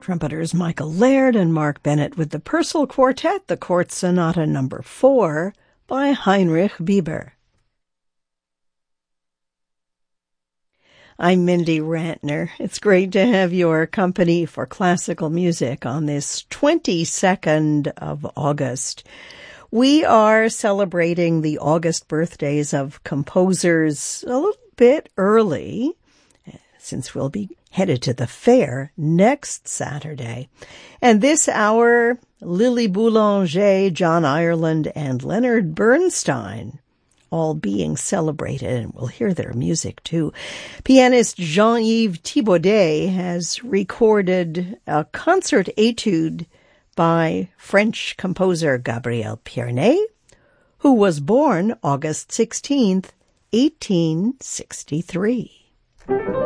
Trumpeters Michael Laird and Mark Bennett with the Purcell Quartet, the Court Sonata No. 4 by Heinrich Bieber. I'm Mindy Rantner. It's great to have your company for classical music on this 22nd of August. We are celebrating the August birthdays of composers a little bit early, since we'll be headed to the fair next Saturday. And this hour, Lily Boulanger, John Ireland, and Leonard Bernstein all being celebrated, and we'll hear their music too. Pianist Jean-Yves Thibaudet has recorded a concert etude by French composer Gabriel Pierné, who was born August 16th, 1863.